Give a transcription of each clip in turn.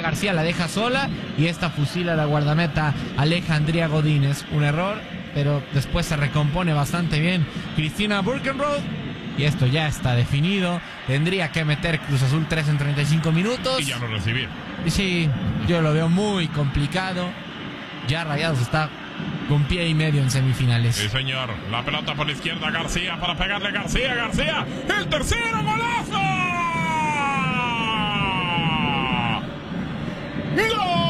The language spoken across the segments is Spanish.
Lucía García la deja sola y esta fusila la guardameta Alejandría Godínez. Un error, pero después se recompone bastante bien Cristina Burkenroth. Y esto ya está definido. Tendría que meter Cruz Azul 3 en 35 minutos. Y ya no recibir. Sí, yo lo veo muy complicado. Ya Rayados está con pie y medio en semifinales. Sí, señor. La pelota por la izquierda, García para pegarle. García. El tercero, golazo. ¡Gol!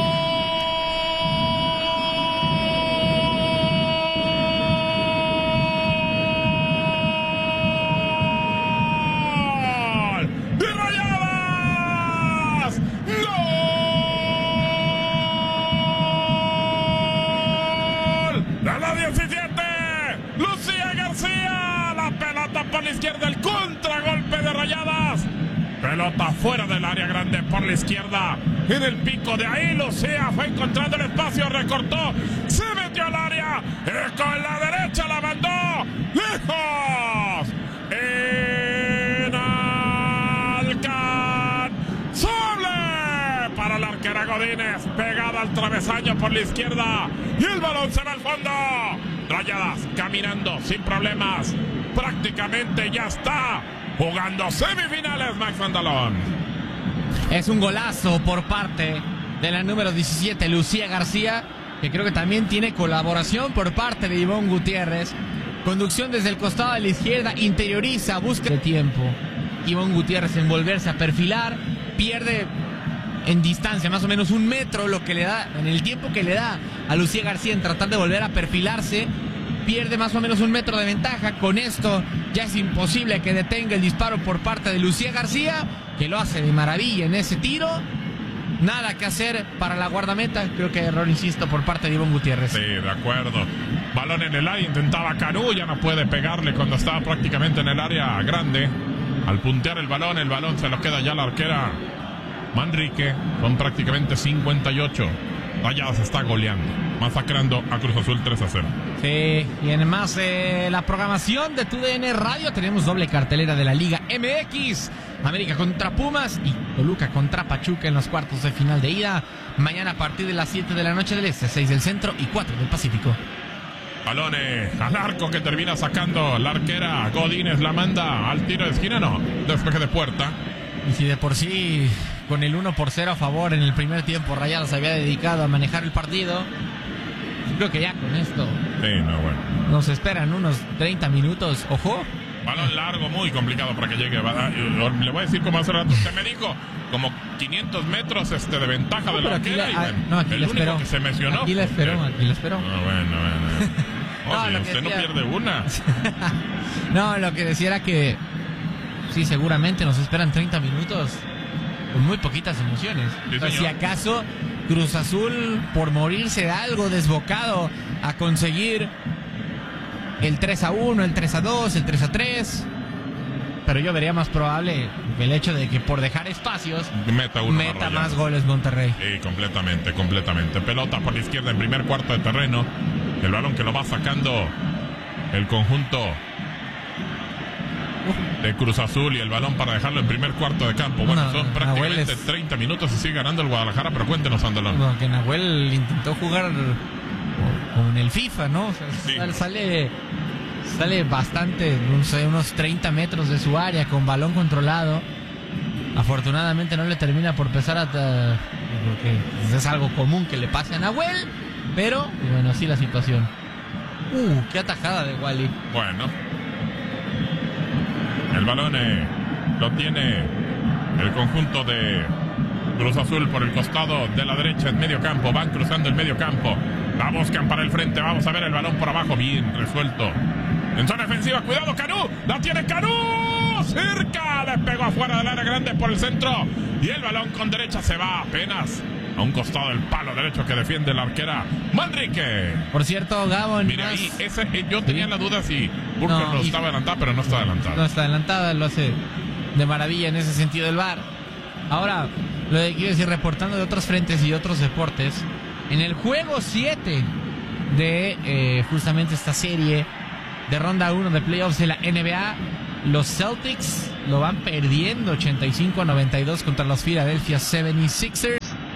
¡De Rayadas! ¡Gol! ¡De la 17! ¡Lucía García! La pelota por la izquierda, el contragolpe de Rayadas. Pelota fuera del área grande por la izquierda. En el pico de ahí, Lucía fue encontrando el espacio, recortó, se metió al área. Con la derecha la mandó lejos. Inalcanzable para la arquera Godínez. Pegada al travesaño por la izquierda. Y el balón se va al fondo. Rayadas caminando sin problemas. Prácticamente ya está jugando semifinales, Max Andalón. Es un golazo por parte de la número 17, Lucía García, que creo que también tiene colaboración por parte de Ivonne Gutiérrez. Conducción desde el costado de la izquierda, interioriza, busca de tiempo. Ivonne Gutiérrez en volverse a perfilar, pierde en distancia más o menos 1 metro, lo que le da, en el tiempo que le da a Lucía García en tratar de volver a perfilarse. Pierde más o menos 1 metro de ventaja. Con esto ya es imposible que detenga el disparo por parte de Lucía García, que lo hace de maravilla en ese tiro. Nada que hacer para la guardameta. Creo que error, insisto, por parte de Ivonne Gutiérrez. Sí, de acuerdo. Balón en el área, intentaba Canú, ya no puede pegarle cuando estaba prácticamente en el área grande. Al puntear el balón se lo queda ya la arquera Manrique, con prácticamente 58. Rayadas está goleando, masacrando a Cruz Azul 3-0. Sí, y en más la programación de TUDN Radio tenemos doble cartelera de la Liga MX. América contra Pumas y Toluca contra Pachuca en los cuartos de final de ida. Mañana a partir de las 7 de la noche del Este, 6 del Centro y 4 del Pacífico. Balones al arco que termina sacando la arquera Godínez, la manda al tiro de esquina, no, despeje de puerta. Y si de por sí con el 1-0 a favor en el primer tiempo Rayados se había dedicado a manejar el partido, creo que ya con esto nos esperan unos 30 minutos. Ojo, balón largo, muy complicado para que llegue. Le voy a decir como hace rato usted me dijo, como 500 metros de ventaja de la arquera. Aquí el único que se mencionó. Aquí la esperó. Bueno. Usted no pierde una. No, lo que decía era que sí, seguramente nos esperan 30 minutos con muy poquitas emociones. Sí, si acaso Cruz Azul, por morirse de algo, desbocado a conseguir el 3-1, el 3-2, el 3-3. Pero yo vería más probable el hecho de que por dejar espacios meta más goles Monterrey. Sí, completamente. Pelota por la izquierda en primer cuarto de terreno. El balón que lo va sacando el conjunto de Cruz Azul y el balón para dejarlo en primer cuarto de campo. Bueno, son prácticamente 30 minutos y sigue ganando el Guadalajara, pero cuéntenos, Andalón. Bueno, que Nahuel intentó jugar con el FIFA, ¿no? O sea, sí. Sale bastante, no sé, unos 30 metros de su área con balón controlado. Afortunadamente no le termina por pesar porque es algo común que le pase a Nahuel, pero bueno, así la situación. Qué atajada de Wally. Bueno, el balón lo tiene el conjunto de Cruz Azul por el costado de la derecha en medio campo. Van cruzando el medio campo, la buscan para el frente. Vamos a ver el balón por abajo, bien resuelto en zona defensiva. Cuidado, Canú, la tiene Canú, cerca, le pegó afuera del área grande por el centro y el balón con derecha se va apenas a un costado del palo derecho que defiende la arquera Manrique. Por cierto, Gabo, mira ahí, yo tenía la duda si Burke lo estaba adelantado, pero no está adelantado. No está adelantada, lo hace de maravilla en ese sentido el VAR. Ahora, lo que quiero decir, reportando de otros frentes y de otros deportes, en el juego 7 de justamente esta serie de ronda 1 de playoffs de la NBA, los Celtics lo van perdiendo 85-92 contra los Philadelphia 76ers.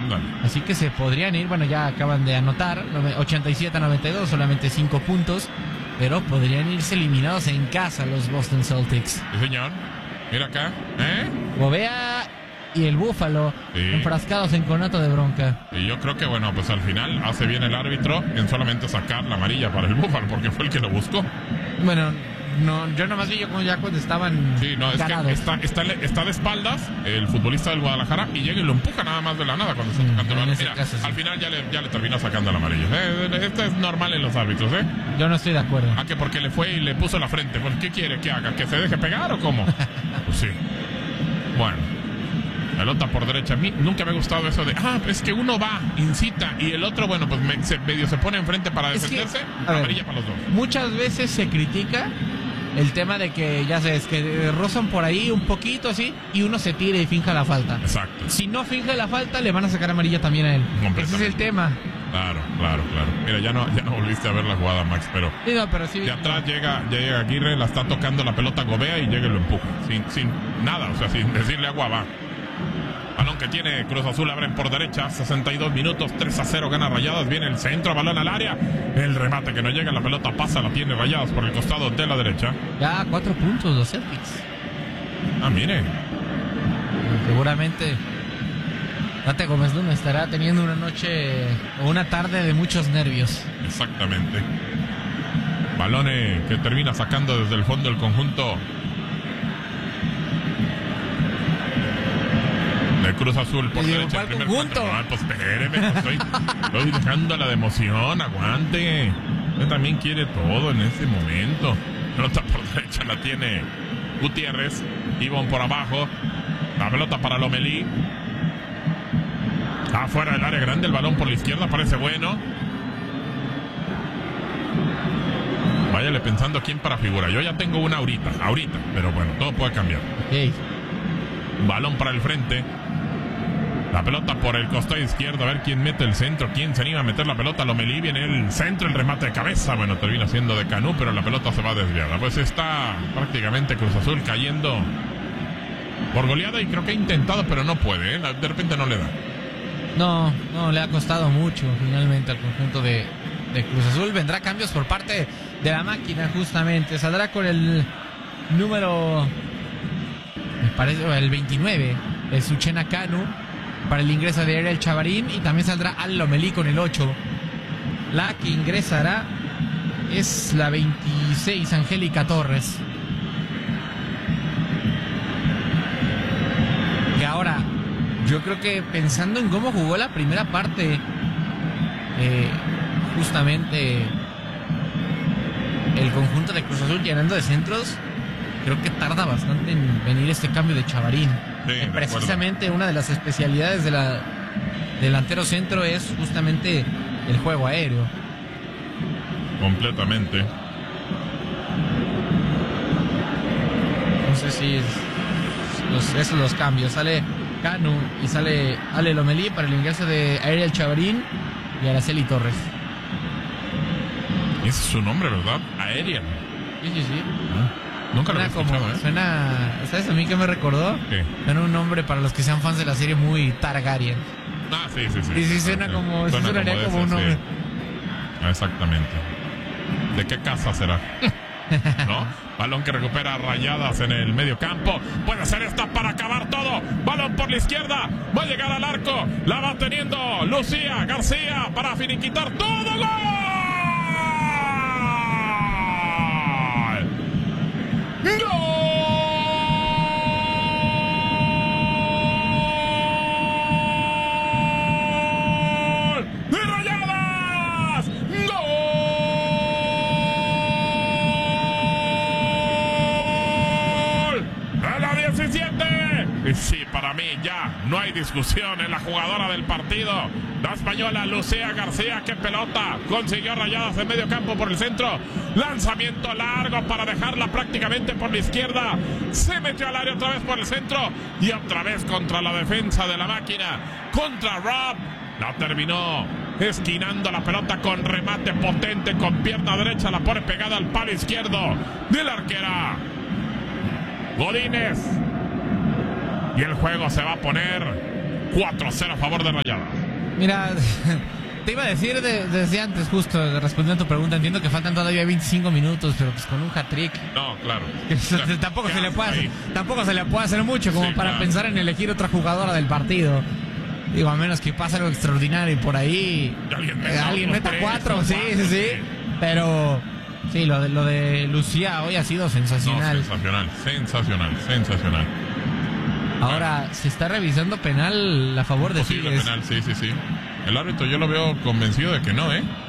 Dale. Así que se podrían ir, bueno, ya acaban de anotar, 87-92, solamente 5 puntos, pero podrían irse eliminados en casa los Boston Celtics. Sí, señor. Mira acá, Gobea y el Búfalo enfrascados en conato de bronca. Y yo creo que, bueno, pues al final hace bien el árbitro en solamente sacar la amarilla para el Búfalo, porque fue el que lo buscó. Bueno, no, yo nomás vi ya cuando estaban ganados. Es que está de espaldas el futbolista del Guadalajara y llega y lo empuja nada más de la nada cuando está tocando el balón. Mira, caso, sí. Al final ya le terminó sacando la amarilla. Esto es normal en los árbitros, Yo no estoy de acuerdo. Que porque le fue y le puso la frente. Pues, ¿qué quiere que haga? ¿Que se deje pegar o cómo? Pues sí. Bueno. Pelota por derecha. A mí nunca me ha gustado eso de, es que uno va, incita, y el otro, bueno, pues medio se pone enfrente para defenderse. Amarilla para los dos. Muchas veces se critica el tema de que, ya sabes, que rozan por ahí un poquito así, y uno se tira y finja la falta. Exacto. Si no finge la falta, le van a sacar amarilla también a él. Ese es el tema. Claro. Mira, ya no volviste a ver la jugada, Max, pero... Sí, no, pero sí. De atrás llega Aguirre, la está tocando la pelota Gobea y llega y lo empuja. Sin nada, o sea, sin decirle agua va. Balón que tiene Cruz Azul, abren por derecha, 62 minutos, 3-0, gana Rayadas, viene el centro, balón al área, el remate que no llega, la pelota pasa, la tiene Rayadas por el costado de la derecha. Ya 4 puntos los Celtics. Mire. Seguramente Tate Gómez Luna estará teniendo una noche o una tarde de muchos nervios. Exactamente. Balón que termina sacando desde el fondo el conjunto de Cruz Azul por derecha. El primer conjunto. Pues espéreme, estoy dejándola de emoción, aguante. Usted también quiere todo en ese momento. Pelota por derecha la tiene Gutiérrez. Ivonne por abajo. La pelota para Lomelí. Afuera del área grande, el balón por la izquierda, parece bueno. Váyale pensando quién para figura. Yo ya tengo una ahorita, pero bueno, todo puede cambiar. Okay. Balón para el frente. La pelota por el costado izquierdo, a ver quién mete el centro, quién se anima a meter la pelota. Lomelí, viene el centro, el remate de cabeza. Bueno, termina siendo de Canú, pero la pelota se va desviada. Pues está prácticamente Cruz Azul cayendo por goleada y creo que ha intentado, pero no puede, de repente no le da. No, le ha costado mucho finalmente al conjunto de Cruz Azul. Vendrá cambios por parte de la máquina justamente. Saldrá con el número, me parece, el 29, el Suchena Canu, para el ingreso de Ariel Chavarín, y también saldrá Al Lomelí con el 8. La que ingresará es la 26, Angélica Torres. Que ahora, yo creo que pensando en cómo jugó la primera parte, justamente el conjunto de Cruz Azul llenando de centros, creo que tarda bastante en venir este cambio de Chavarín. Sí, precisamente una de las especialidades de la delantero centro es justamente el juego aéreo. Completamente. No sé si esos los cambios. Sale Canu y sale Ale Lomelí para el ingreso de Ariel Chavarín y Araceli Torres. Ese es su nombre, ¿verdad? Aerial. Sí. Nunca lo he escuchado, Suena, ¿sabes a mí qué me recordó? ¿Qué? Suena un nombre para los que sean fans de la serie muy Targaryen. Sí. Y sí suena como, sonaría como un nombre. Sí. Exactamente. ¿De qué casa será? ¿No? Balón que recupera Rayadas en el medio campo. Puede ser esta para acabar todo. Balón por la izquierda. Va a llegar al arco. La va teniendo Lucía García para finiquitar todo. ¡Gol! ¡Gol! ¡De Rayadas! ¡Gol! ¡A la 17! Y sí, para mí ya no hay discusión en la jugadora del partido. La española Lucía García, qué pelota. Consiguió Rayadas en medio campo por el centro. Lanzamiento largo para dejarla prácticamente por la izquierda. Se metió al área otra vez por el centro. Y otra vez contra la defensa de la máquina. Contra Rob. La terminó esquinando la pelota con remate potente con pierna derecha. La pone pegada al palo izquierdo de la arquera Godínez. Y el juego se va a poner 4-0 a favor de Rayadas. Mira, te iba a decir desde antes, justo respondiendo a tu pregunta, entiendo que faltan todavía 25 minutos, pero pues con un hat-trick. No, claro. Tampoco se le puede hacer mucho como para pensar en elegir otra jugadora del partido. Digo, a menos que pase algo extraordinario y por ahí alguien meta 4, sí. Pero sí, lo de Lucía hoy ha sido sensacional. Sensacional. Ahora se está revisando penal a favor de Siles. Penal, sí. El árbitro yo lo veo convencido de que no,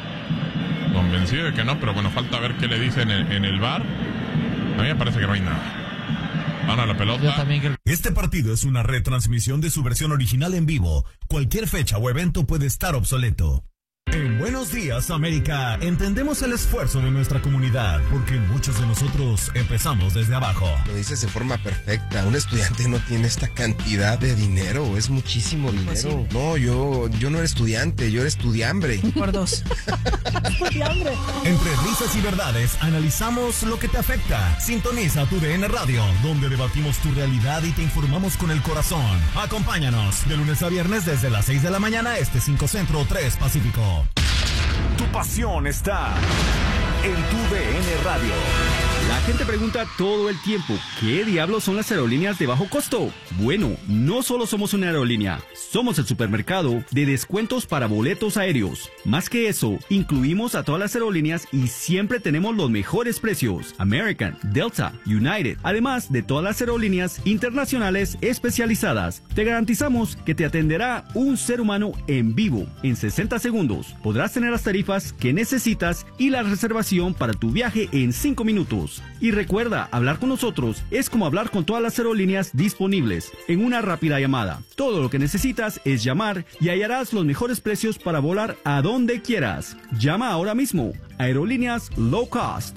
pero bueno, falta ver qué le dicen en el VAR. A mí me parece que no hay nada. Ahora la pelota. Yo también creo. Este partido es una retransmisión de su versión original en vivo. Cualquier fecha o evento puede estar obsoleto. En Buenos Días, América, entendemos el esfuerzo de nuestra comunidad, porque muchos de nosotros empezamos desde abajo. Lo dices de forma perfecta. Un estudiante no tiene esta cantidad de dinero, es muchísimo dinero. Sí. No, yo no era estudiante, yo era estudiambre. Por 2. Estudiambre. Entre risas y verdades, analizamos lo que te afecta. Sintoniza tu DN Radio, donde debatimos tu realidad y te informamos con el corazón. Acompáñanos de lunes a viernes desde las 6 de la mañana, 5 Centro, 3 Pacífico. Tu pasión está en tu DN Radio. La gente pregunta todo el tiempo, ¿qué diablos son las aerolíneas de bajo costo? Bueno, no solo somos una aerolínea, somos el supermercado de descuentos para boletos aéreos. Más que eso, incluimos a todas las aerolíneas y siempre tenemos los mejores precios. American, Delta, United, además de todas las aerolíneas internacionales especializadas. Te garantizamos que te atenderá un ser humano en vivo en 60 segundos. Podrás tener las tarifas que necesitas y la reservación para tu viaje en 5 minutos. Y recuerda, hablar con nosotros es como hablar con todas las aerolíneas disponibles en una rápida llamada. Todo lo que necesitas es llamar y hallarás los mejores precios para volar a donde quieras. Llama ahora mismo. Aerolíneas Low Cost.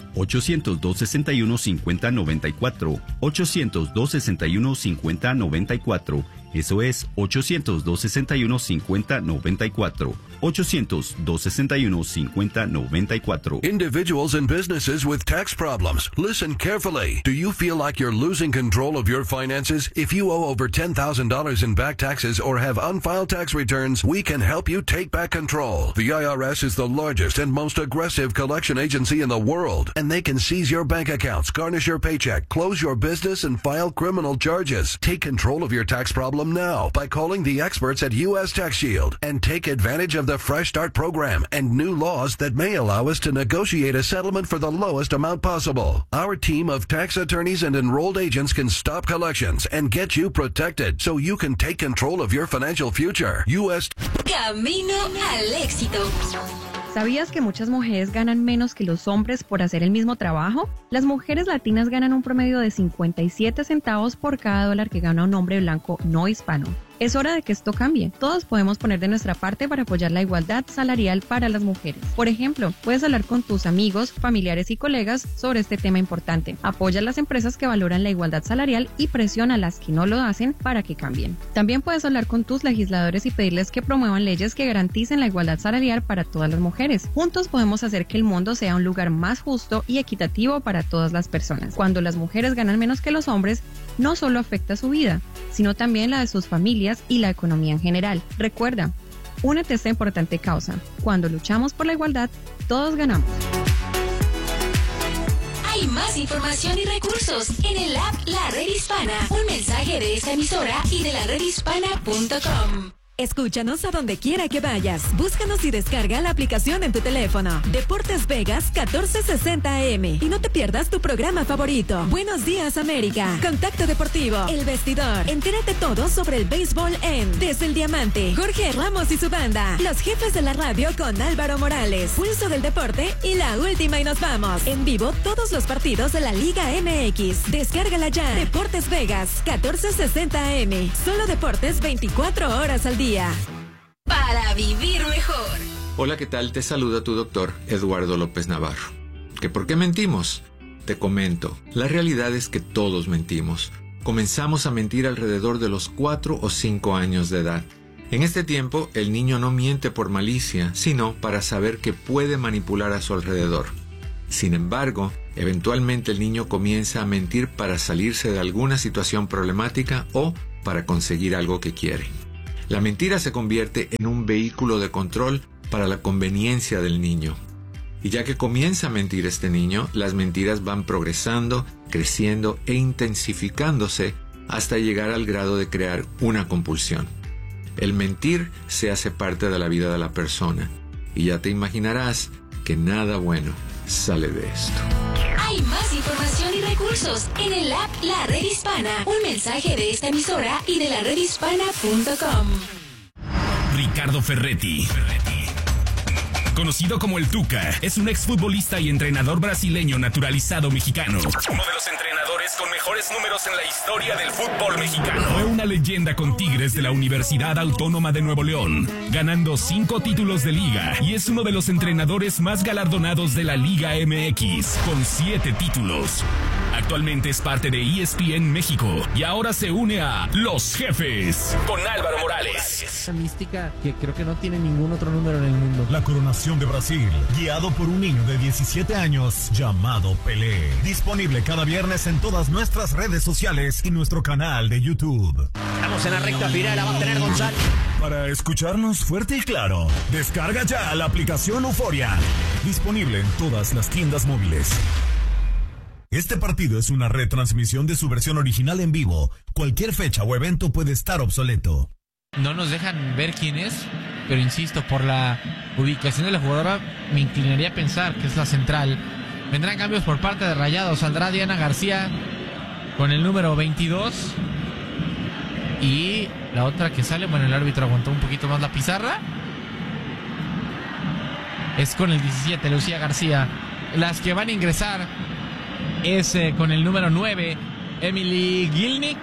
800-261-5094. 800-261-5094. Eso es 800-261-5094. 800-261-5094. Individuals and businesses with tax problems. Listen carefully. Do you feel like you're losing control of your finances? If you owe over $10,000 in back taxes or have unfiled tax returns, we can help you take back control. The IRS is the largest and most aggressive collection agency in the world, and they can seize your bank accounts, garnish your paycheck, close your business, and file criminal charges. Take control of your tax problem now by calling the experts at U.S. Tax Shield and take advantage of the Fresh Start program and new laws that may allow us to negotiate a settlement for the lowest amount possible. Our team of tax attorneys and enrolled agents can stop collections and get you protected so you can take control of your financial future. U.S. Camino al éxito. ¿Sabías que muchas mujeres ganan menos que los hombres por hacer el mismo trabajo? Las mujeres latinas ganan un promedio de 57 centavos por cada dólar que gana un hombre blanco no hispano. Es hora de que esto cambie. Todos podemos poner de nuestra parte para apoyar la igualdad salarial para las mujeres. Por ejemplo, puedes hablar con tus amigos, familiares y colegas sobre este tema importante. Apoya a las empresas que valoran la igualdad salarial y presiona a las que no lo hacen para que cambien. También puedes hablar con tus legisladores y pedirles que promuevan leyes que garanticen la igualdad salarial para todas las mujeres. Juntos podemos hacer que el mundo sea un lugar más justo y equitativo para todas las personas. Cuando las mujeres ganan menos que los hombres, no solo afecta su vida, sino también la de sus familias y la economía en general. Recuerda, únete a esta importante causa. Cuando luchamos por la igualdad, todos ganamos. Hay más información y recursos en el app La Red Hispana. Un mensaje de esta emisora y de laredhispana.com. Escúchanos a donde quiera que vayas. Búscanos y descarga la aplicación en tu teléfono. Deportes Vegas 1460 AM. Y no te pierdas tu programa favorito. Buenos Días América. Contacto Deportivo. El Vestidor. Entérate todo sobre el béisbol en Desde el Diamante. Jorge Ramos y su banda. Los jefes de la radio con Álvaro Morales. Pulso del Deporte y la última y nos vamos. En vivo todos los partidos de la Liga MX. Descárgala ya. Deportes Vegas 1460 AM. Solo deportes 24 horas al día. Para vivir mejor. Hola, ¿qué tal? Te saluda tu doctor Eduardo López Navarro. ¿Que por qué mentimos? Te comento, la realidad es que todos mentimos. Comenzamos a mentir alrededor de los 4 o 5 años de edad. En este tiempo, el niño no miente por malicia, sino para saber que puede manipular a su alrededor. Sin embargo, eventualmente el niño comienza a mentir para salirse de alguna situación problemática o para conseguir algo que quiere. La mentira se convierte en un vehículo de control para la conveniencia del niño. Y ya que comienza a mentir este niño, las mentiras van progresando, creciendo e intensificándose hasta llegar al grado de crear una compulsión. El mentir se hace parte de la vida de la persona y ya te imaginarás que nada bueno sale de esto. Hay más información y recursos en el app La Red Hispana. Un mensaje de esta emisora y de laredhispana.com. Ricardo Ferretti, conocido como el Tuca, es un exfutbolista y entrenador brasileño naturalizado mexicano. Uno de los entrenadores con mejores números en la historia del fútbol mexicano. Fue una leyenda con Tigres de la Universidad Autónoma de Nuevo León, ganando 5 títulos de liga, y es uno de los entrenadores más galardonados de la Liga MX, con 7 títulos. Actualmente es parte de ESPN México y ahora se une a Los Jefes con Álvaro Morales. Una mística que creo que no tiene ningún otro número en el mundo. La coronación de Brasil, guiado por un niño de 17 años llamado Pelé. Disponible cada viernes en todas nuestras redes sociales y nuestro canal de YouTube. Estamos en la recta final, la va a tener Gonzalo. Para escucharnos fuerte y claro, descarga ya la aplicación Euforia. Disponible en todas las tiendas móviles. Este partido es una retransmisión de su versión original en vivo. Cualquier fecha o evento puede estar obsoleto. No nos dejan ver quién es, pero insisto, por la ubicación de la jugadora me inclinaría a pensar que es la central. Vendrán cambios por parte de Rayados. Saldrá Diana García con el número 22. Y la otra que sale, bueno, el árbitro aguantó un poquito más la pizarra. Es con el 17, Lucía García. Las que van a ingresar es con el número 9, Emily Gilnick.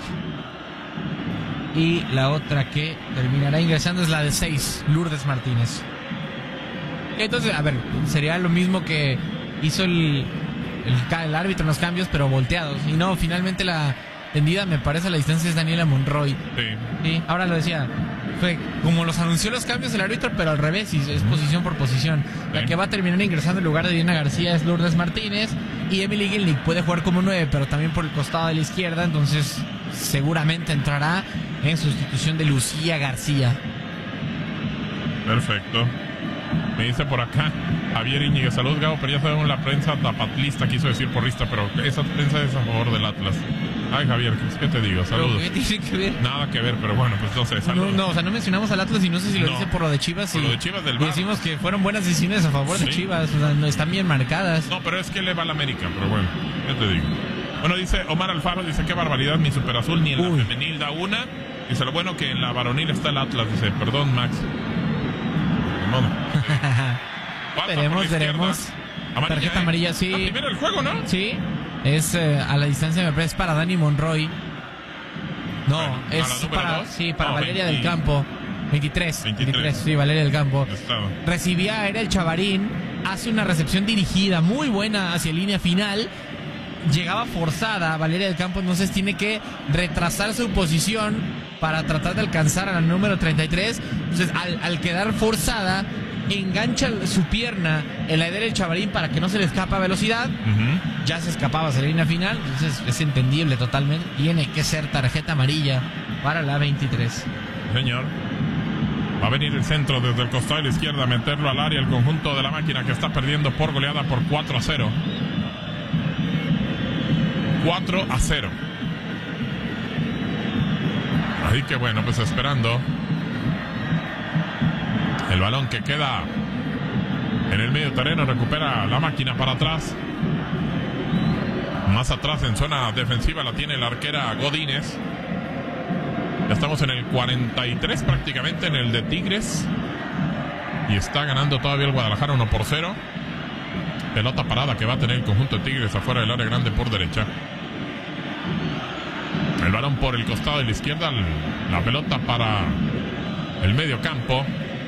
Y la otra que terminará ingresando es la de 6, Lourdes Martínez. Entonces, a ver, sería lo mismo que hizo el árbitro en los cambios, pero volteados. Y no, finalmente la tendida, me parece, a la distancia es Daniela Monroy. Sí, ahora lo decía. Fue como los anunció los cambios el árbitro, pero al revés, y es posición por posición. La que va a terminar ingresando en lugar de Diana García es Lourdes Martínez. Y Emily Gilnick puede jugar como 9, pero también por el costado de la izquierda. Entonces seguramente entrará en sustitución de Lucía García. Perfecto. Me dice por acá Javier Íñiguez, salud Gabo, pero ya sabemos la prensa tapatlista, quiso decir porrista, pero esa prensa es a favor del Atlas. Ay, Javier, ¿qué te digo? Saludos. ¿Qué tiene que ver? Nada que ver, pero bueno, pues no sé, saludos. No, o sea, no mencionamos al Atlas y no sé si lo dice por lo de Chivas. Por lo de Chivas del VAR. Decimos que fueron buenas decisiones a favor de Chivas, o sea, no están bien marcadas. No, pero es que le va a la América, pero bueno, ¿qué te digo? Bueno, dice Omar Alfaro, dice, qué barbaridad, mi Super Azul ni en la femenil da una. Dice, lo bueno que en la varonil está el Atlas, dice, perdón, Max. Veremos. Tarjeta amarilla, sí. Primero el juego, ¿no? Sí. Es a la distancia, me parece, para Dani Monroy. No, bueno, es para Valeria del Campo. 23, sí, Valeria del Campo. Recibía a Ariel Chavarín, hace una recepción dirigida muy buena hacia línea final. Llegaba forzada Valeria del Campo, entonces tiene que retrasar su posición para tratar de alcanzar a la número 33. Entonces, al quedar forzada, engancha su pierna en la del Chavarín para que no se le escapa velocidad. Ya se escapaba hacia la línea final, entonces es entendible totalmente. Tiene que ser tarjeta amarilla para la 23. Señor, va a venir el centro desde el costado de la izquierda, meterlo al área el conjunto de la máquina, que está perdiendo por goleada por 4-0. 4-0. Así que bueno, pues esperando el balón que queda en el medio terreno. Recupera la máquina para atrás. Más atrás en zona defensiva la tiene la arquera Godínez. Ya estamos en el 43 prácticamente, en el de Tigres. Y está ganando todavía el Guadalajara 1-0. Pelota parada que va a tener el conjunto de Tigres afuera del área grande por derecha. El balón por el costado de la izquierda. La pelota para el medio campo.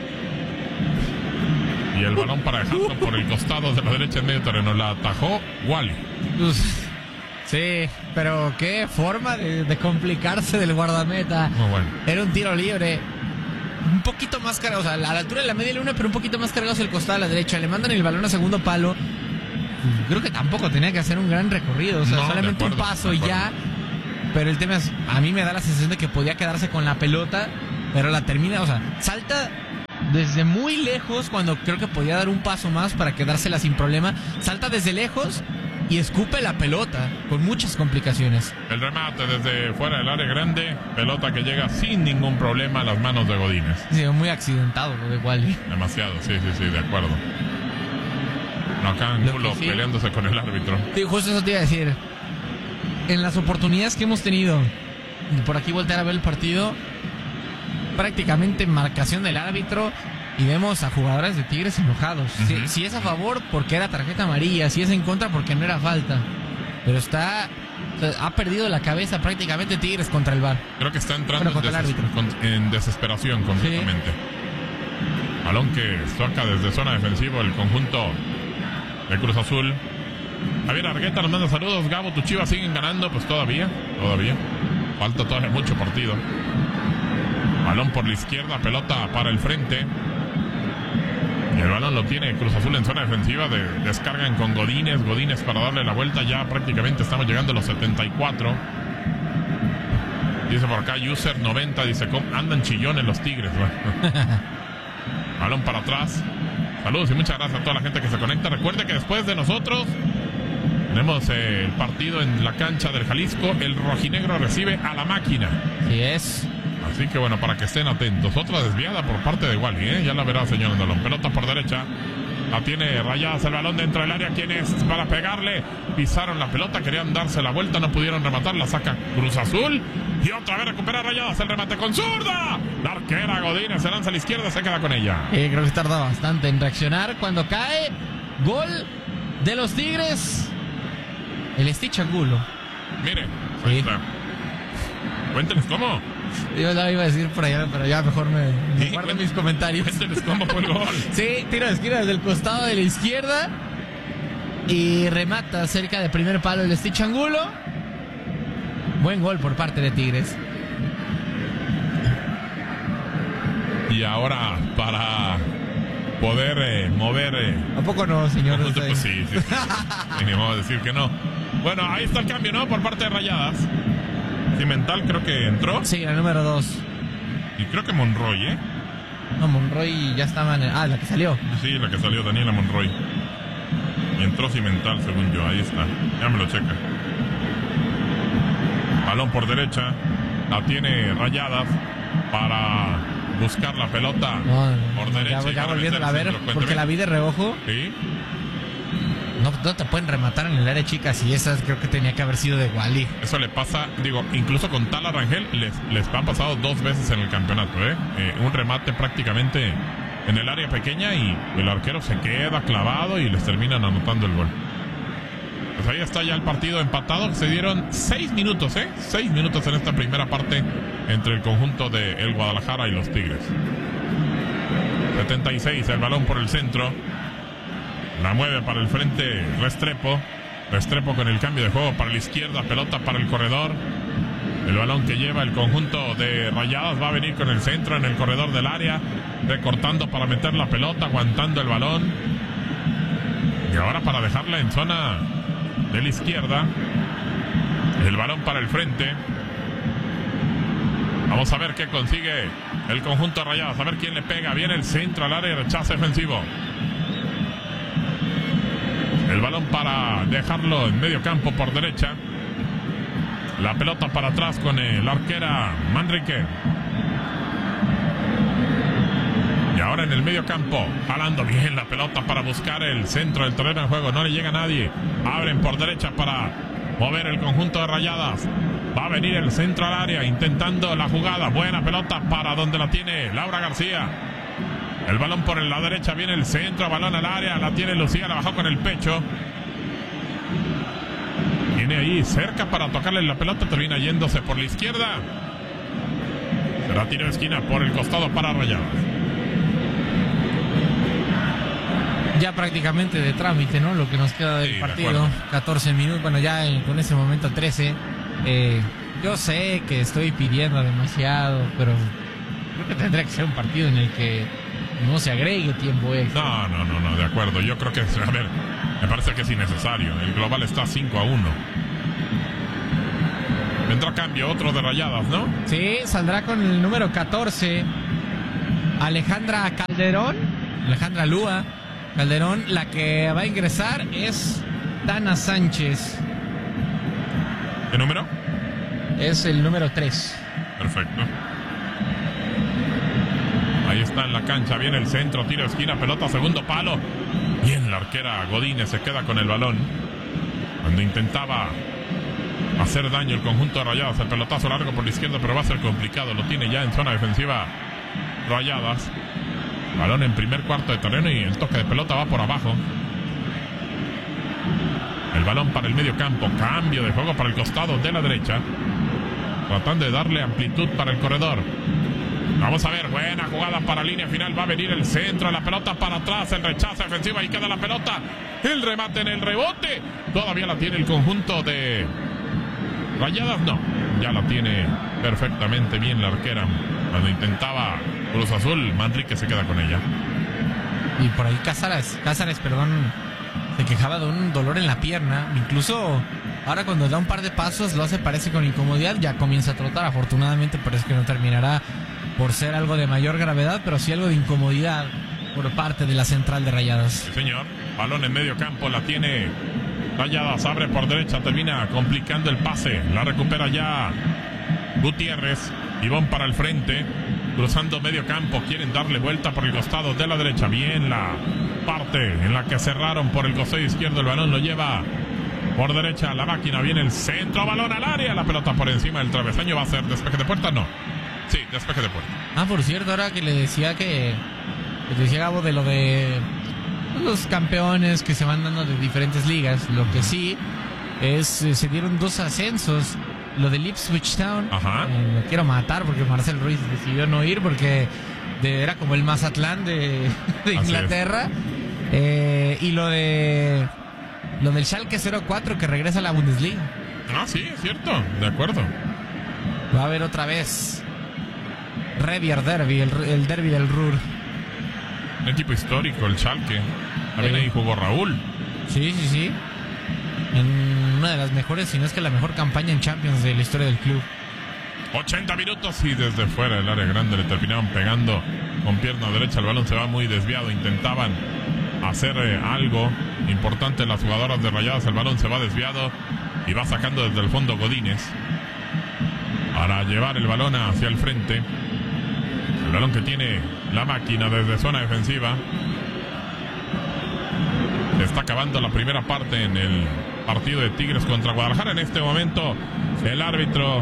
Y el balón para dejarlo por el costado de la derecha en medio terreno. La atajó Wally. Sí, pero qué forma de complicarse del guardameta. Muy bueno. Era un tiro libre. Un poquito más cargado, o sea, a la altura de la media luna, pero un poquito más cargado hacia el costado a la derecha. Le mandan el balón a segundo palo. Creo que tampoco tenía que hacer un gran recorrido. O sea, no, solamente un paso y ya. Pero el tema es, a mí me da la sensación de que podía quedarse con la pelota pero la termina, o sea, salta desde muy lejos cuando creo que podía dar un paso más para quedársela sin problema. Salta desde lejos y escupe la pelota con muchas complicaciones. El remate desde fuera del área grande, pelota que llega sin ningún problema a las manos de Godínez. Sí, muy accidentado lo de Wally. Demasiado, sí, de acuerdo. No, acá Angulo peleándose con el árbitro. Sí, justo eso te iba a decir. En las oportunidades que hemos tenido, y por aquí voltear a ver el partido, prácticamente marcación del árbitro y vemos a jugadores de Tigres enojados. Si es a favor, porque era tarjeta amarilla. Si es en contra, porque no era falta. Pero ha perdido la cabeza prácticamente Tigres contra el VAR. Creo que está entrando en desesperación completamente. Sí. Balón que toca desde zona defensiva el conjunto de Cruz Azul. Javier Argueta nos manda saludos. Gabo, ¿tu Chivas siguen ganando? Pues todavía. Falta todavía mucho partido. Balón por la izquierda, pelota para el frente. Y el balón lo tiene Cruz Azul en zona defensiva. Descargan con Godínez para darle la vuelta. Ya prácticamente estamos llegando a los 74. Dice por acá User 90. Dice, andan chillones los Tigres. Balón para atrás. Saludos y muchas gracias a toda la gente que se conecta. Recuerde que después de nosotros tenemos el partido en la cancha del Jalisco. El rojinegro recibe a la Máquina. Sí es. Así que bueno, para que estén atentos. Otra desviada por parte de Wally, ya la verá, señor Andalón. Pelota por derecha. La tiene Rayadas, el balón dentro del área. ¿Quién es? Para pegarle. Pisaron la pelota, querían darse la vuelta, no pudieron rematar. La saca Cruz Azul. Y otra vez recupera Rayadas, el remate con zurda. La arquera Godínez se lanza a la izquierda, se queda con ella. Creo que tarda bastante en reaccionar. Cuando cae, gol de los Tigres. El Stitch Angulo. Mire, ahí está. Cuéntenos cómo. Yo la iba a decir por allá, pero ya mejor me guardo mis comentarios. Cuéntenos cómo fue el gol. Sí, tiro de esquina desde el costado de la izquierda. Y remata cerca del primer palo el Stitch Angulo. Buen gol por parte de Tigres. Y ahora para poder mover... ¿A poco no, señor? Pues sí. Ni modo de decir que no. Bueno, ahí está el cambio, ¿no? Por parte de Rayadas. Cimental creo que entró. Sí, la número 2. Y creo que Monroy, No, Monroy ya estaba en la que salió. Sí, la que salió, Daniela Monroy. Y entró Cimental, según yo, ahí está. Ya me lo checa. Balón por derecha. La tiene Rayadas para buscar la pelota por derecha. Ya volviendo a ver, porque la vi de reojo. Sí. No te pueden rematar en el área chica, si esa creo que tenía que haber sido de Wally. Eso le pasa, incluso con Tala Rangel les ha pasado 2 veces en el campeonato, un remate prácticamente en el área pequeña y el arquero se queda clavado y les terminan anotando el gol. Pues ahí está ya el partido empatado. Se dieron 6 minutos, 6 minutos en esta primera parte entre el conjunto de el Guadalajara y los Tigres. 76, el balón por el centro. La mueve para el frente Restrepo. Restrepo con el cambio de juego para la izquierda. Pelota para el corredor. El balón que lleva el conjunto de Rayadas va a venir con el centro en el corredor del área. Recortando para meter la pelota. Aguantando el balón. Y ahora para dejarla en zona de la izquierda. El balón para el frente. Vamos a ver qué consigue el conjunto de Rayadas. A ver quién le pega. Viene el centro al área y rechazo defensivo. El balón para dejarlo en medio campo por derecha. La pelota para atrás con la arquera Manrique. Y ahora en el medio campo, jalando bien la pelota para buscar el centro del terreno de juego. No le llega a nadie. Abren por derecha para mover el conjunto de Rayadas. Va a venir el centro al área intentando la jugada. Buena pelota para donde la tiene Laura García. El balón por la derecha, viene el centro, balón al área, la tiene Lucía, la bajó con el pecho. Viene ahí cerca para tocarle la pelota, termina yéndose por la izquierda. Será tiro de esquina por el costado para Rayadas. Ya prácticamente de trámite, ¿no? Lo que nos queda del partido. 14 minutos, bueno, ya con ese momento 13. Yo sé que estoy pidiendo demasiado, pero creo que tendría que ser un partido en el que no se agregue tiempo extra. No, de acuerdo. Yo creo que, a ver, me parece que es innecesario. El global está 5-1. Vendrá cambio, otro de Rayadas, ¿no? Sí, saldrá con el número 14. Alejandra Lúa Calderón. La que va a ingresar es Dana Sánchez. ¿Qué número? Es el número 3. Perfecto. Ahí está en la cancha, viene el centro, tiro de esquina, pelota, segundo palo. Bien, la arquera Godínez se queda con el balón. Cuando intentaba hacer daño el conjunto de Rayadas, el pelotazo largo por la izquierda, pero va a ser complicado. Lo tiene ya en zona defensiva Rayadas. Balón en primer cuarto de terreno y el toque de pelota va por abajo. El balón para el medio campo, cambio de juego para el costado de la derecha, tratando de darle amplitud para el corredor. Vamos a ver, buena jugada para línea final, va a venir el centro, la pelota para atrás, el rechazo defensivo, ahí queda la pelota, el remate en el rebote, todavía la tiene el conjunto de Rayadas, no, ya la tiene perfectamente bien la arquera. Cuando intentaba Cruz Azul, Manrique se queda con ella. Y por ahí Cázares, se quejaba de un dolor en la pierna. Incluso ahora cuando da un par de pasos lo hace, parece con incomodidad. Ya comienza a trotar, afortunadamente, pero es que no terminará por ser algo de mayor gravedad, pero sí algo de incomodidad por parte de la central de Rayadas. Sí, señor. Balón en medio campo, la tiene Rayadas, abre por derecha, termina complicando el pase. La recupera ya Gutiérrez. Ivón para el frente, cruzando medio campo, quieren darle vuelta por el costado de la derecha. Bien la parte en la que cerraron por el costado izquierdo, el balón lo lleva por derecha la máquina, viene el centro, balón al área, la pelota por encima del travesaño. ¿Va a ser despeje de puerta? No. Sí, despeje de puerta. Por cierto, ahora que le decía Gabo de lo de los campeones que se van dando de diferentes ligas, lo que sí es, se dieron 2 ascensos. Lo de Ipswich Town, lo quiero matar porque Marcel Ruiz decidió no ir porque era como el Mazatlán de Inglaterra. Y lo del Schalke 04 que regresa a la Bundesliga. Sí, es cierto, de acuerdo. Va a haber otra vez Revier Derby, el derby del Ruhr. Un equipo histórico, el Schalke. También ahí jugó Raúl. Sí. En una de las mejores, si no es que la mejor campaña en Champions de la historia del club. 80 minutos y desde fuera del área grande le terminaban pegando con pierna derecha. El balón se va muy desviado. Intentaban hacer algo importante las jugadoras de Rayadas. El balón se va desviado y va sacando desde el fondo Godínez para llevar el balón hacia el frente. El balón que tiene la máquina desde zona defensiva. Se está acabando la primera parte en el partido de Tigres contra Guadalajara. En este momento el árbitro,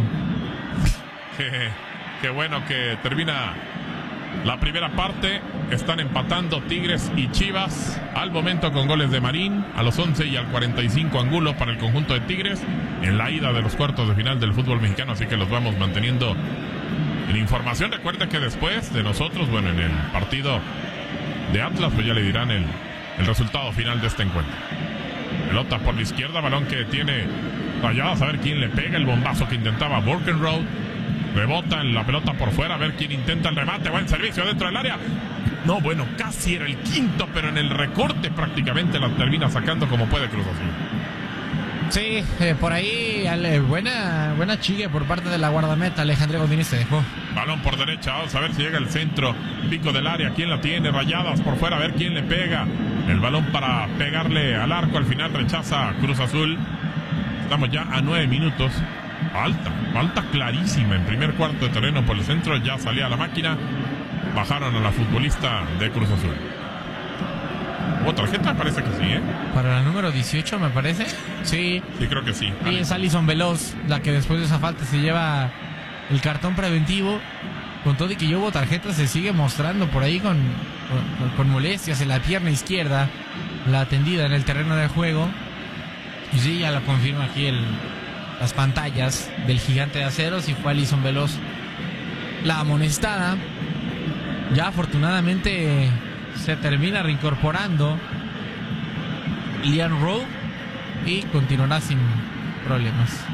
qué bueno que termina la primera parte. Están empatando Tigres y Chivas al momento con goles de Marín a los 11 y al 45 Angulo para el conjunto de Tigres en la ida de los cuartos de final del fútbol mexicano, así que los vamos manteniendo en información. Recuerda que después de nosotros, en el partido de Atlas, pues ya le dirán el resultado final de este encuentro. Pelota por la izquierda, balón que tiene Rayadas, a ver quién le pega, el bombazo que intentaba Borkenroad, rebota en la pelota por fuera, a ver quién intenta el remate, buen servicio dentro del área, casi era el quinto, pero en el recorte prácticamente la termina sacando como puede Cruz Azul. Sí, por ahí buena chigue por parte de la guardameta. Alejandra Godínez se dejó. Balón por derecha, vamos a ver si llega el centro, pico del área, quién la tiene, Rayadas por fuera, a ver quién le pega. El balón para pegarle al arco, al final rechaza Cruz Azul. Estamos ya a 9 minutos. Falta clarísima en primer cuarto de terreno por el centro, ya salía la máquina. Bajaron a la futbolista de Cruz Azul. ¿Hubo tarjeta? Me parece que sí, ¿eh? Para la número 18, me parece. Sí. Sí, creo que sí. Y es Alison Veloz, la que después de esa falta se lleva el cartón preventivo. Con todo y que ya hubo tarjeta, se sigue mostrando por ahí con molestias en la pierna izquierda, la atendida en el terreno de juego. Y sí, ya lo confirma aquí las pantallas del Gigante de Acero. Si fue Alison Veloz la amonestada. Ya afortunadamente se termina reincorporando Lian Rowe y continuará sin problemas.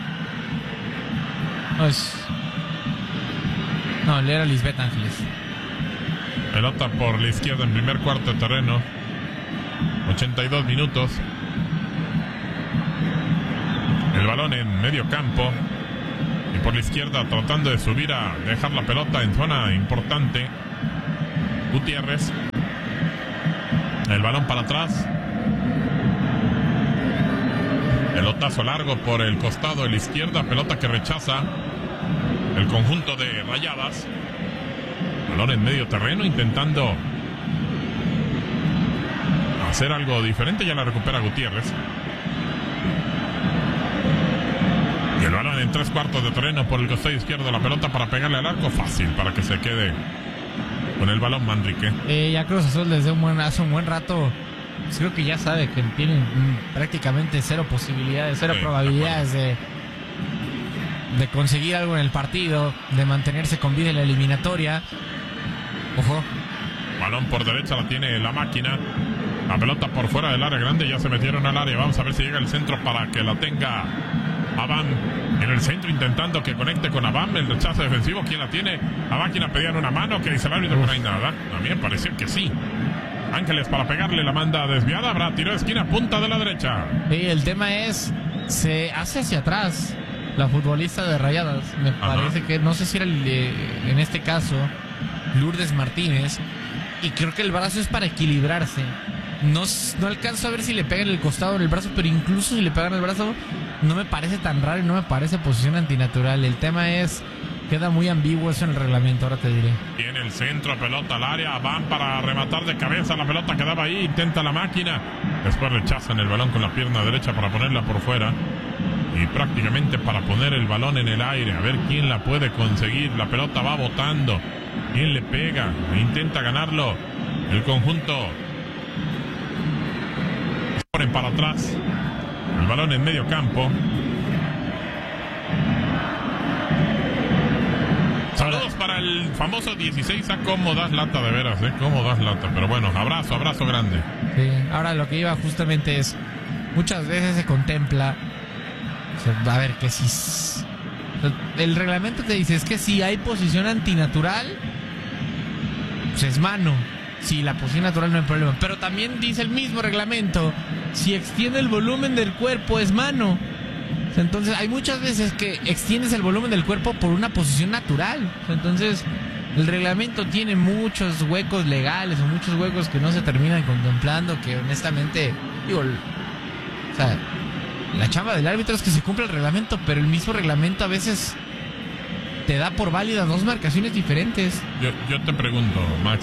No, le era Lisbeth Ángeles. Pelota por la izquierda en primer cuarto de terreno. 82 minutos. El balón en medio campo. Y por la izquierda tratando de subir a dejar la pelota en zona importante. Gutiérrez. El balón para atrás. Pelotazo largo por el costado de la izquierda. Pelota que rechaza el conjunto de Rayadas. Balón en medio terreno intentando hacer algo diferente. Ya la recupera Gutiérrez. Y el balón en 3/4 de terreno por el costado izquierdo. La pelota para pegarle al arco. Fácil para que se quede con el balón Manrique. Ya Cruz Azul desde hace un buen rato, pues creo que ya sabe que tienen prácticamente cero posibilidades, cero probabilidades de conseguir algo en el partido, de mantenerse con vida en la eliminatoria. Ojo. Balón por derecha la tiene la máquina. La pelota por fuera del área grande. Ya se metieron al área. Vamos a ver si llega el centro para que la tenga Abam en el centro, intentando que conecte con Abam. El rechazo defensivo, ¿quién la tiene? La máquina pedían una mano, que dice el árbitro, no hay nada. A mí me pareció que sí. Ángeles para pegarle, la manda desviada. Habrá tiro de esquina, punta de la derecha. Sí, el tema es, se hace hacia atrás la futbolista de Rayadas. Me parece que, no sé si era en este caso Lourdes Martínez, y creo que el brazo es para equilibrarse. No alcanzo a ver si le pegan el costado en el brazo, pero incluso si le pegan el brazo no me parece tan raro y no me parece posición antinatural. El tema es, queda muy ambiguo eso en el reglamento, ahora te diré. Tiene el centro, pelota al área, van para rematar de cabeza, la pelota quedaba ahí, intenta la máquina, después rechazan el balón con la pierna derecha para ponerla por fuera y prácticamente para poner el balón en el aire, a ver quién la puede conseguir. La pelota va botando, quién le pega, intenta ganarlo el conjunto. Ponen para atrás el balón en medio campo. Saludos para el famoso 16. ¿Cómo das lata de veras? ¿Cómo das lata? Pero bueno, abrazo grande. Sí, ahora lo que iba justamente es, muchas veces se contempla, o sea, a ver, que si el reglamento te dice es que si hay posición antinatural, pues es mano. Si la posición natural no hay problema. Pero también dice el mismo reglamento, si extiende el volumen del cuerpo es mano. O sea, entonces hay muchas veces que extiendes el volumen del cuerpo por una posición natural. O sea, entonces el reglamento tiene muchos huecos legales o muchos huecos que no se terminan contemplando, que honestamente, digo, o sea, la chamba del árbitro es que se cumpla el reglamento, pero el mismo reglamento a veces te da por válida dos marcaciones diferentes. Yo te pregunto, Max,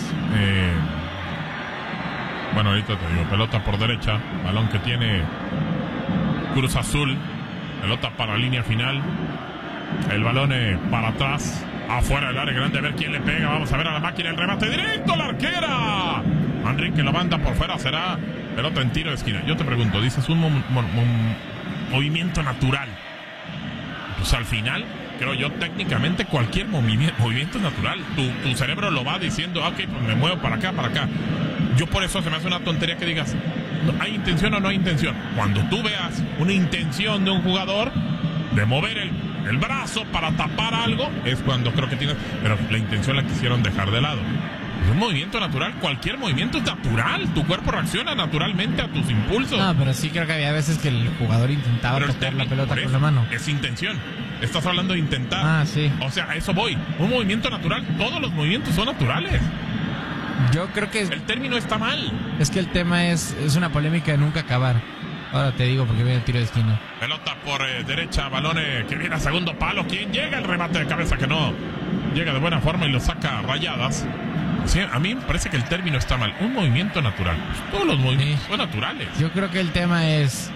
bueno, ahorita te digo, pelota por derecha, balón que tiene Cruz Azul, pelota para la línea final, el balón para atrás, afuera del área grande, a ver quién le pega, vamos a ver a la máquina, el remate directo, la arquera, Manrique lo manda por fuera, será pelota en tiro de esquina. Yo te pregunto, dices un movimiento natural, pues al final, creo yo, técnicamente cualquier movimiento es natural. Tu cerebro lo va diciendo, ok, pues me muevo para acá. Yo por eso se me hace una tontería que digas, ¿hay intención o no hay intención? Cuando tú veas una intención de un jugador de mover el brazo para tapar algo, es cuando creo que tienes, pero la intención la quisieron dejar de lado. Es un movimiento natural, cualquier movimiento es natural, tu cuerpo reacciona naturalmente a tus impulsos. No, pero sí creo que había veces que el jugador intentaba tocar la pelota con la mano. Es intención, estás hablando de intentar. Ah, sí. O sea, a eso voy, un movimiento natural, todos los movimientos son naturales. Yo creo que el término está mal. Es que el tema es una polémica de nunca acabar. Ahora te digo porque viene el tiro de esquina. Pelota por derecha, balón que viene a segundo palo. ¿Quién llega? El remate de cabeza que no llega de buena forma y lo saca Rayadas. Sí, a mí me parece que el término está mal. Un movimiento natural. Pues todos los movimientos son naturales. Yo creo que el tema es,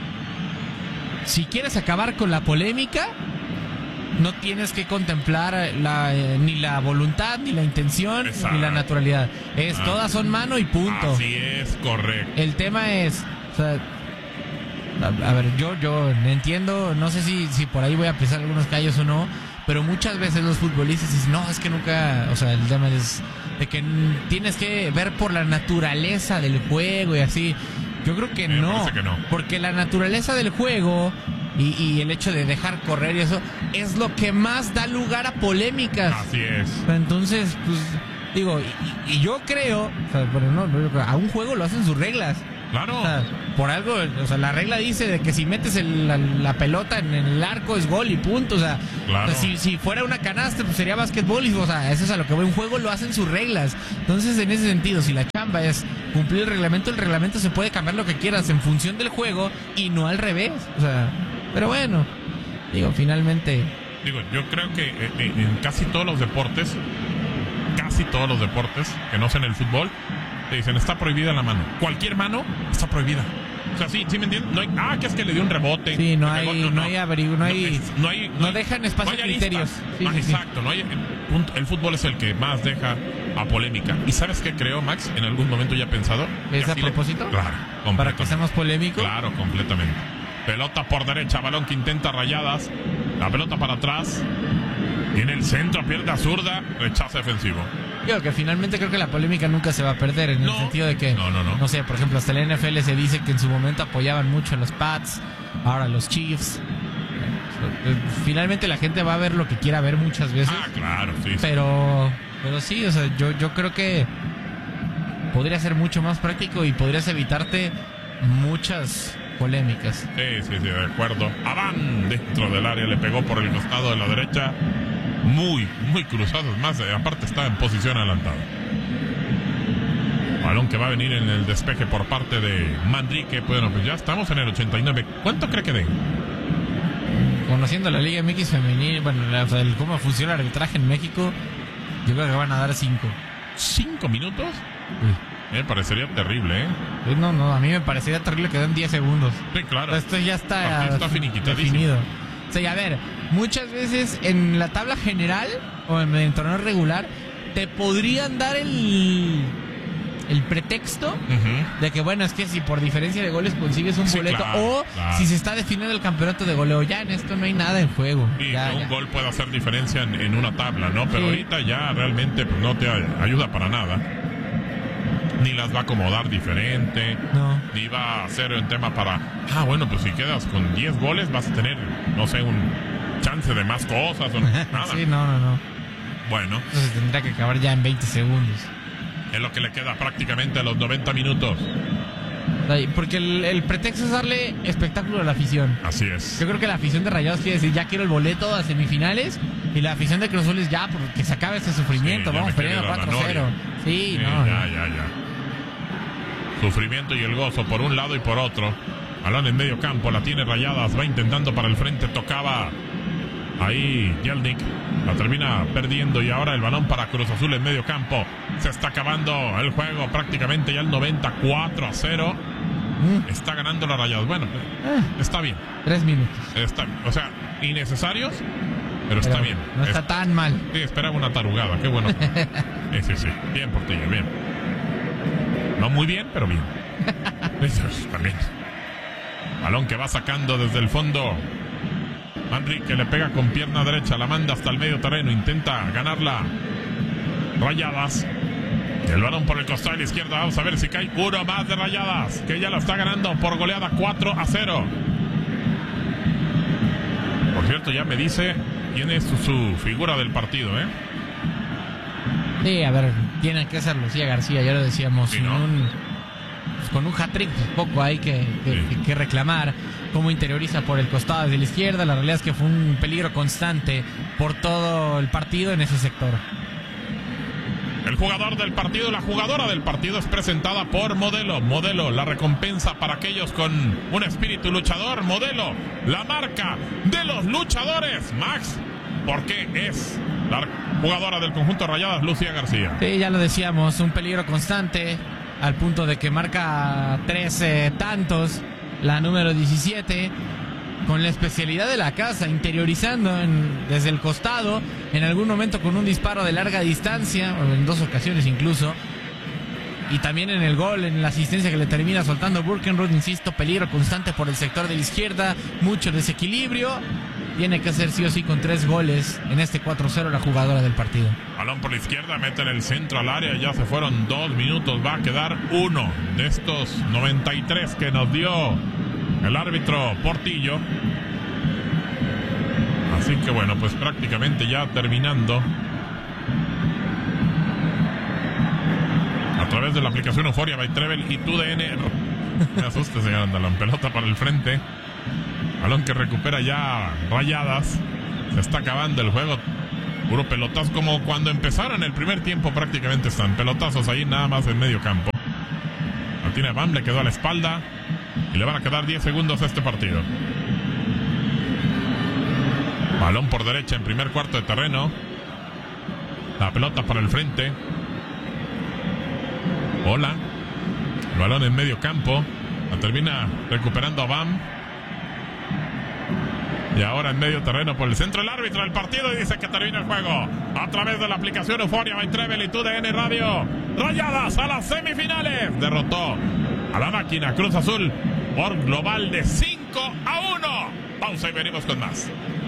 si quieres acabar con la polémica, no tienes que contemplar ni la voluntad, ni la intención, ni la naturalidad. Todas son mano y punto. Así es, correcto. El tema es, o sea, a ver, yo entiendo, no sé si por ahí voy a pisar algunos callos o no, pero muchas veces los futbolistas dicen, no, es que nunca, o sea, el tema es de que tienes que ver por la naturaleza del juego y así. Yo creo que no, porque la naturaleza del juego y el hecho de dejar correr y eso es lo que más da lugar a polémicas. Así es. Entonces, pues, digo, y yo creo, o sea, bueno, no, a un juego lo hacen sus reglas. Claro. O sea, por algo, o sea, la regla dice de que si metes la pelota en el arco es gol y punto. O sea, claro. si fuera una canasta, pues sería básquetbol. Y, o sea, eso es a lo que voy. Un juego lo hacen sus reglas. Entonces, en ese sentido, si la chamba es cumplir el reglamento se puede cambiar lo que quieras en función del juego y no al revés. O sea, pero bueno, digo, finalmente. Digo, yo creo que en casi todos los deportes, que no sean el fútbol, te dicen, está prohibida la mano. Cualquier mano está prohibida. O sea, sí me entiendes. No hay, que es que le dio un rebote. Sí, no dejan espacio a criterios. Sí, exacto, no hay. El fútbol es el que más deja a polémica. ¿Y sabes qué creo, Max? En algún momento ya he pensado. ¿Es a propósito? Claro. ¿Para que seamos polémicos? Claro, completamente. Pelota por derecha, balón que intenta Rayadas. La pelota para atrás. Y en el centro, pierna zurda, rechazo defensivo. Yo que finalmente creo que la polémica nunca se va a perder en el sentido de que, no sé, por ejemplo, hasta la NFL se dice que en su momento apoyaban mucho a los Pats, ahora a los Chiefs. Finalmente la gente va a ver lo que quiera ver muchas veces. Claro, sí. Pero sí, o sea, yo creo que podría ser mucho más práctico y podrías evitarte muchas polémicas. Sí, de acuerdo. Adán dentro del área le pegó por el costado de la derecha. Muy cruzado. Más, aparte está en posición adelantada. Balón que va a venir en el despeje por parte de Manrique. Bueno, pues ya estamos en el 89. ¿Cuánto cree que den? Conociendo la Liga MX femenil, bueno, cómo funciona el arbitraje en México, yo creo que van a dar 5. ¿5 minutos? Sí. Me parecería terrible, ¿eh? No, a mí me parecería terrible que den 10 segundos. Sí, claro. Esto ya está definido. O sea, a ver, muchas veces en la tabla general o en el torneo regular te podrían dar el pretexto de que, bueno, es que si por diferencia de goles consigues un boleto si se está definiendo el campeonato de goleo, ya en esto no hay nada en juego. Sí, un gol puede hacer diferencia en una tabla, ¿no? Pero ahorita ya realmente pues, no te ayuda para nada. Ni las va a acomodar diferente. No. Ni va a hacer un tema para... bueno, pues si quedas con 10 goles vas a tener, no sé, un chance de más cosas o nada. Sí, no. Bueno. Entonces tendrá que acabar ya en 20 segundos. Es lo que le queda prácticamente a los 90 minutos. Porque el pretexto es darle espectáculo a la afición. Así es. Yo creo que la afición de Rayados quiere decir, ya quiero el boleto a semifinales. Y la afición de Cruz Azul es ya, porque se acabe este sufrimiento. Vamos perdiendo 4-0. Sí, no. Ya. Sufrimiento y el gozo por un lado y por otro. Balón en medio campo, la tiene Rayadas, va intentando para el frente, tocaba ahí Jelnik, la termina perdiendo y ahora el balón para Cruz Azul en medio campo. Se está acabando el juego prácticamente ya el 94-0. Está ganando la Rayadas. Bueno, está bien. 3 minutos. O sea, innecesarios, pero está bien. No está tan mal. Sí, esperaba una tarugada, qué bueno. Sí. Bien por ti, bien. No muy bien, pero bien. Eso también. Balón que va sacando desde el fondo. Manrique le pega con pierna derecha, la manda hasta el medio terreno, intenta ganarla Rayadas. El balón por el costado de la izquierda, vamos a ver si cae uno más de Rayadas, que ya la está ganando por goleada 4-0. Por cierto, ya me dice quién es su figura del partido, ¿eh? Sí, a ver, tiene que ser Lucía García, ya lo decíamos, sí, ¿no? Con un hat-trick, pues poco hay que reclamar. Cómo interioriza por el costado de la izquierda, la realidad es que fue un peligro constante por todo el partido en ese sector. El jugador del partido, la jugadora del partido es presentada por Modelo. Modelo, la recompensa para aquellos con un espíritu luchador. Modelo, la marca de los luchadores. Max, ¿por qué es la jugadora del conjunto Rayadas, Lucía García? Sí, ya lo decíamos, un peligro constante, al punto de que marca 13 tantos, la número 17, con la especialidad de la casa, interiorizando desde el costado, en algún momento con un disparo de larga distancia, o en 2 ocasiones incluso, y también en el gol, en la asistencia que le termina soltando Burkenroth. Insisto, peligro constante por el sector de la izquierda, mucho desequilibrio. Tiene que hacer sí o sí con 3 goles en este 4-0 la jugadora del partido. Balón por la izquierda, mete en el centro al área, ya se fueron 2 minutos, va a quedar uno de estos 93 que nos dio el árbitro Portillo. Así que bueno, pues prácticamente ya terminando. A través de la aplicación Euforia by Travel y TUDN Me asusta, señor Andalón. Pelota para el frente. Balón que recupera ya Rayadas. Se está acabando el juego. Puro pelotazo, como cuando empezaron el primer tiempo prácticamente están. Pelotazos ahí nada más en medio campo. La tiene Bam, le quedó a la espalda. Y le van a quedar 10 segundos a este partido. Balón por derecha en primer cuarto de terreno. La pelota para el frente. Hola. El balón en medio campo. La termina recuperando a Bam. Y ahora en medio terreno por el centro el árbitro del partido y dice que termina el juego. A través de la aplicación Euforia by Trevel y TUDN Radio. Rayadas a las semifinales. Derrotó a la máquina Cruz Azul por global de 5-1. Pausa y venimos con más.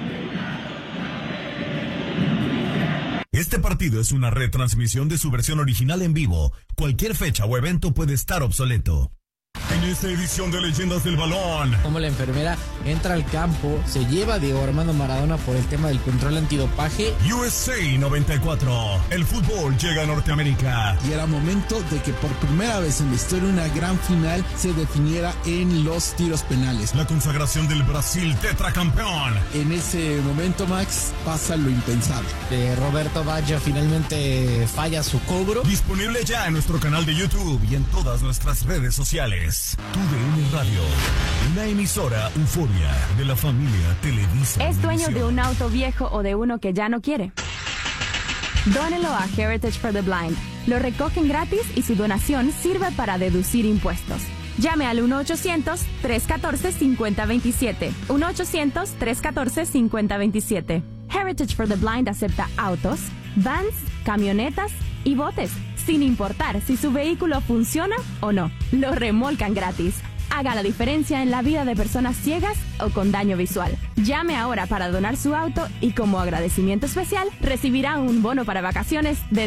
Este partido es una retransmisión de su versión original en vivo. Cualquier fecha o evento puede estar obsoleto. En esta edición de Leyendas del Balón, como la enfermera entra al campo, se lleva a Diego Armando Maradona por el tema del control antidopaje. USA 94, el fútbol llega a Norteamérica. Y era momento de que por primera vez en la historia una gran final se definiera en los tiros penales. La consagración del Brasil tetracampeón. En ese momento, Max, pasa lo impensable. Roberto Baggio finalmente falla su cobro. Disponible ya en nuestro canal de YouTube y en todas nuestras redes sociales. TUDN Radio, una emisora Euforia de la familia Televisa. ¿Es dueño de un auto viejo o de uno que ya no quiere? Dónelo a Heritage for the Blind. Lo recogen gratis y su donación sirve para deducir impuestos. Llame al 1-800-314-5027. 1-800-314-5027. Heritage for the Blind acepta autos, vans, camionetas y botes, sin importar si su vehículo funciona o no. Lo remolcan gratis. Haga la diferencia en la vida de personas ciegas o con daño visual. Llame ahora para donar su auto y como agradecimiento especial recibirá un bono para vacaciones de...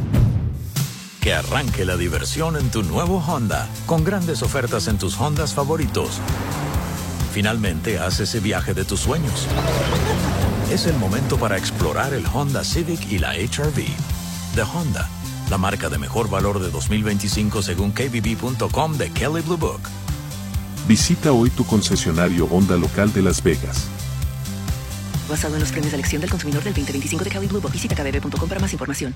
Que arranque la diversión en tu nuevo Honda, con grandes ofertas en tus Hondas favoritos. Finalmente haz ese viaje de tus sueños. Es el momento para explorar el Honda Civic y la HR-V. De Honda, la marca de mejor valor de 2025 según KBB.com de Kelley Blue Book. Visita hoy tu concesionario Honda local de Las Vegas. Basado en los premios de elección del consumidor del 2025 de Kelley Blue Book. Visita kbb.com para más información.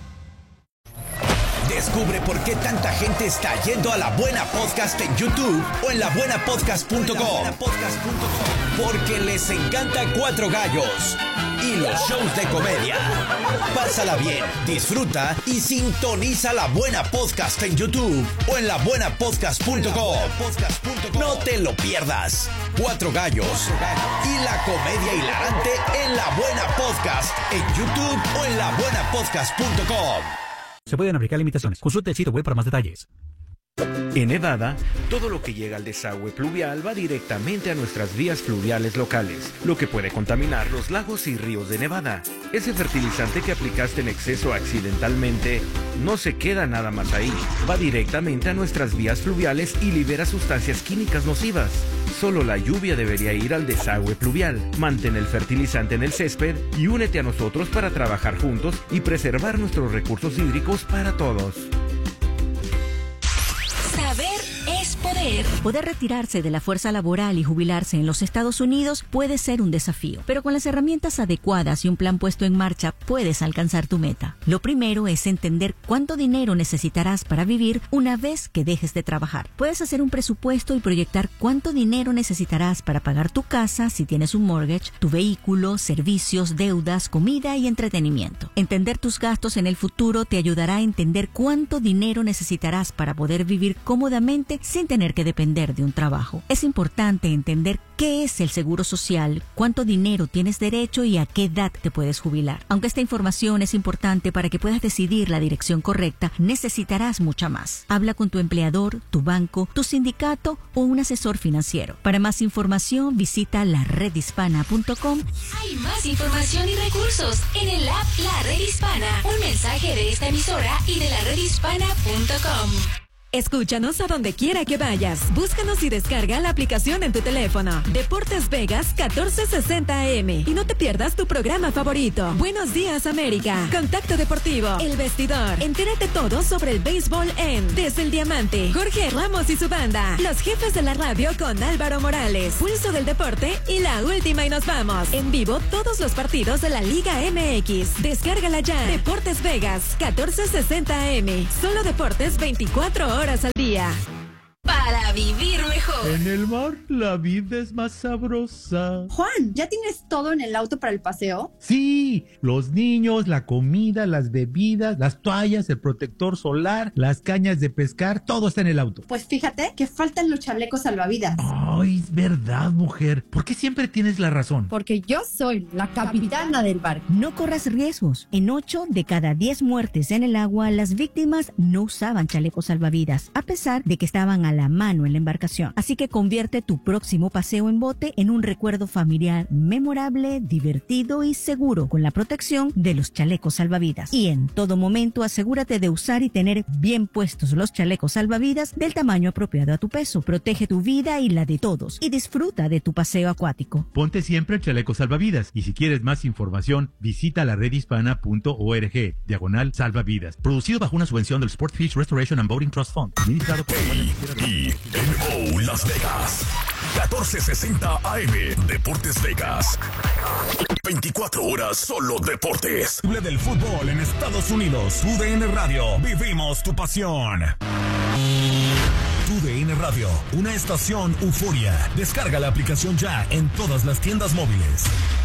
Descubre por qué tanta gente está yendo a La Buena Podcast en YouTube o en labuenapodcast.com. Porque les encanta Cuatro Gallos y los shows de comedia. Pásala bien, disfruta y sintoniza La Buena Podcast en YouTube o en labuenapodcast.com. No te lo pierdas. Cuatro Gallos y la comedia hilarante en La Buena Podcast en YouTube o en labuenapodcast.com. Se pueden aplicar limitaciones. Consulte el sitio web para más detalles. En Nevada, todo lo que llega al desagüe pluvial va directamente a nuestras vías fluviales locales, lo que puede contaminar los lagos y ríos de Nevada. Ese fertilizante que aplicaste en exceso accidentalmente no se queda nada más ahí, va directamente a nuestras vías fluviales y libera sustancias químicas nocivas. Solo la lluvia debería ir al desagüe pluvial. Mantén el fertilizante en el césped y únete a nosotros para trabajar juntos y preservar nuestros recursos hídricos para todos. Saber es poder. Poder retirarse de la fuerza laboral y jubilarse en los Estados Unidos puede ser un desafío, pero con las herramientas adecuadas y un plan puesto en marcha puedes alcanzar tu meta. Lo primero es entender cuánto dinero necesitarás para vivir una vez que dejes de trabajar. Puedes hacer un presupuesto y proyectar cuánto dinero necesitarás para pagar tu casa si tienes un mortgage, tu vehículo, servicios, deudas, comida y entretenimiento. Entender tus gastos en el futuro te ayudará a entender cuánto dinero necesitarás para poder vivir cómodamente sin tener que depender de un trabajo. Es importante entender qué es el seguro social, cuánto dinero tienes derecho y a qué edad te puedes jubilar. Aunque esta información es importante para que puedas decidir la dirección correcta, necesitarás mucha más. Habla con tu empleador, tu banco, tu sindicato o un asesor financiero. Para más información, visita laredhispana.com. Hay más información y recursos en el app La Red Hispana. Un mensaje de esta emisora y de laredhispana.com. Escúchanos a donde quiera que vayas. Búscanos y descarga la aplicación en tu teléfono. Deportes Vegas 1460 AM. Y no te pierdas tu programa favorito. Buenos días, América. Contacto Deportivo. El Vestidor. Entérate todo sobre el béisbol en Desde el Diamante. Jorge Ramos y su banda. Los jefes de la radio con Álvaro Morales. Pulso del Deporte y la última y nos vamos. En vivo todos los partidos de la Liga MX. Descárgala ya. Deportes Vegas 1460 AM. Solo deportes 24 horas al día. Para vivir mejor. En el mar la vida es más sabrosa. Juan, ¿ya tienes todo en el auto para el paseo? Sí, los niños, la comida, las bebidas, las toallas, el protector solar, las cañas de pescar, todo está en el auto. Pues fíjate que faltan los chalecos salvavidas. Ay, es verdad, mujer. ¿Por qué siempre tienes la razón? Porque yo soy la capitana del barco. No corras riesgos. En 8 de cada 10 muertes en el agua, las víctimas no usaban chalecos salvavidas, a pesar de que estaban a la mano en la embarcación. Así que convierte tu próximo paseo en bote en un recuerdo familiar memorable, divertido y seguro con la protección de los chalecos salvavidas. Y en todo momento asegúrate de usar y tener bien puestos los chalecos salvavidas del tamaño apropiado a tu peso. Protege tu vida y la de todos y disfruta de tu paseo acuático. Ponte siempre el chaleco salvavidas y si quieres más información visita la redhispana.org/salvavidas. Producido bajo una subvención del Sportfish Restoration and Boating Trust Fund. Administrado por INO Las Vegas 1460 AM. Deportes Vegas. 24 horas solo deportes. Del fútbol en Estados Unidos. TUDN Radio. Vivimos tu pasión. TUDN Radio, una estación euforia. Descarga la aplicación ya en todas las tiendas móviles.